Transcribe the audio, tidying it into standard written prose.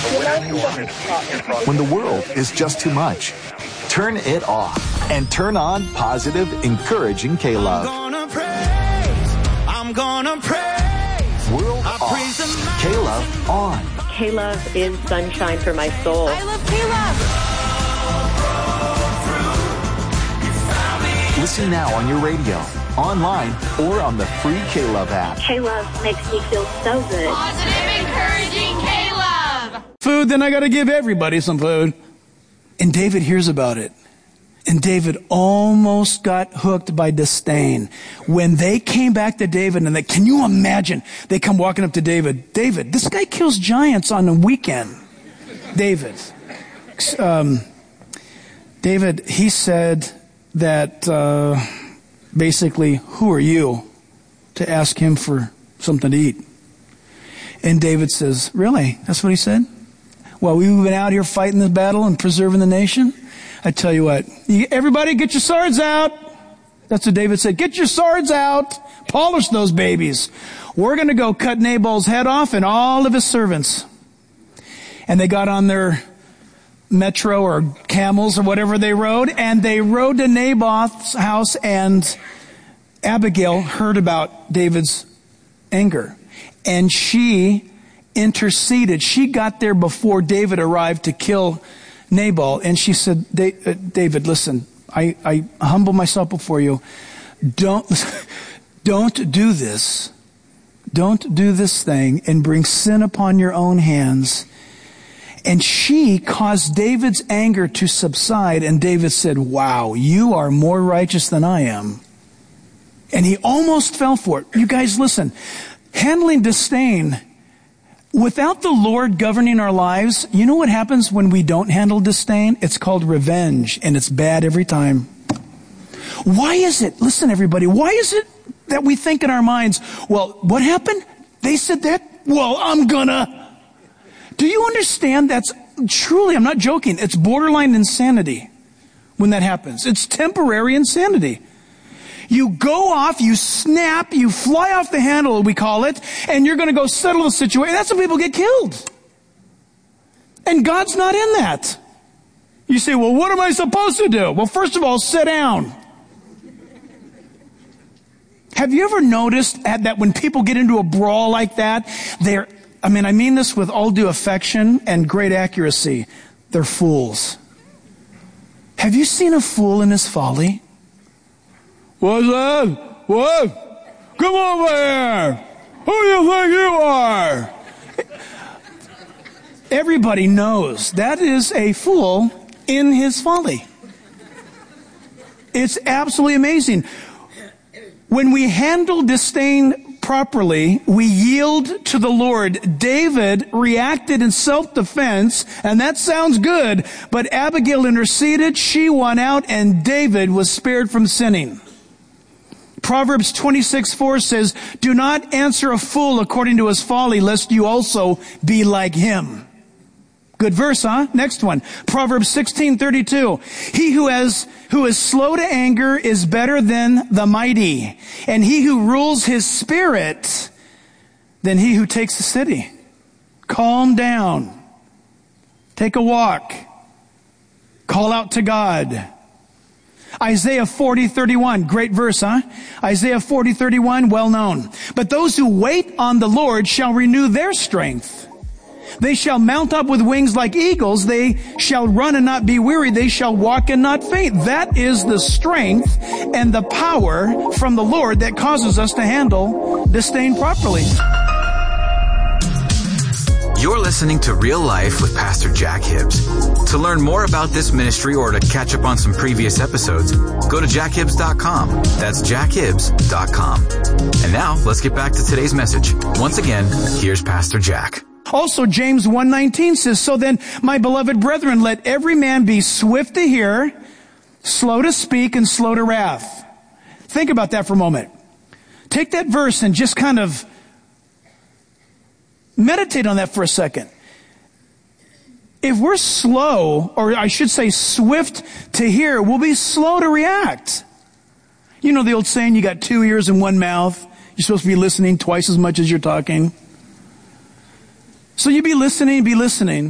When the world is just too much, turn it off and turn on positive, encouraging K-Love. I'm gonna praise. World off. K-Love on. K-Love is sunshine for my soul. I love K-Love. Listen now on your radio, online, or on the free K-Love app. K-Love makes me feel so good. Positive, encouraging K-Love. Food, then I got to give everybody some food. And David hears about it. And David almost got hooked by disdain. When they came back to David, and can you imagine? They come walking up to David. David, this guy kills giants on the weekend. David, he said that basically, who are you to ask him for something to eat? And David says, really? That's what he said? Well, we've been out here fighting this battle and preserving the nation. I tell you what, everybody get your swords out. That's what David said. Get your swords out. Polish those babies. We're going to go cut Nabal's head off and all of his servants. And they got on their metro or camels or whatever they rode, and they rode to Naboth's house, and Abigail heard about David's anger. And she interceded. She got there before David arrived to kill Nabal, and she said, David, listen, I humble myself before you. Don't do this. Don't do this thing and bring sin upon your own hands. And she caused David's anger to subside, and David said, wow, you are more righteous than I am. And he almost fell for it. You guys, listen, handling disdain, without the Lord governing our lives, you know what happens when we don't handle disdain? It's called revenge, and it's bad every time. Why is it, listen everybody, why is it that we think in our minds, well, what happened? They said that? Well, I'm gonna... Do you understand that's truly, I'm not joking, it's borderline insanity when that happens. It's temporary insanity. You go off, you snap, you fly off the handle, we call it, and you're going to go settle the situation. That's when people get killed. And God's not in that. You say, well, what am I supposed to do? Well, first of all, sit down. Have you ever noticed that when people get into a brawl like that, I mean this with all due affection and great accuracy, they're fools. Have you seen a fool in his folly? What's that? What? Come over here. Who do you think you are? Everybody knows that is a fool in his folly. It's absolutely amazing. When we handle disdain properly, we yield to the Lord. David reacted in self-defense, and that sounds good, but Abigail interceded, she won out, and David was spared from sinning. Proverbs 26:4 says, do not answer a fool according to his folly, lest you also be like him. Good verse, huh? Next one. Proverbs 16:32. He who is slow to anger is better than the mighty, and he who rules his spirit than he who takes the city. Calm down. Take a walk. Call out to God. Isaiah 40:31, great verse, huh? Isaiah 40:31, well known. But those who wait on the Lord shall renew their strength. They shall mount up with wings like eagles. They shall run and not be weary. They shall walk and not faint. That is the strength and the power from the Lord that causes us to handle disdain properly. You're listening to Real Life with Pastor Jack Hibbs. To learn more about this ministry or to catch up on some previous episodes, go to jackhibbs.com. That's jackhibbs.com. And now, let's get back to today's message. Once again, here's Pastor Jack. Also, James 1:19 says, so then, my beloved brethren, let every man be swift to hear, slow to speak, and slow to wrath. Think about that for a moment. Take that verse and just kind of meditate on that for a second. If we're slow, or I should say swift to hear, we'll be slow to react. You know the old saying, you got 2 ears and 1 mouth. You're supposed to be listening twice as much as you're talking. So you be listening.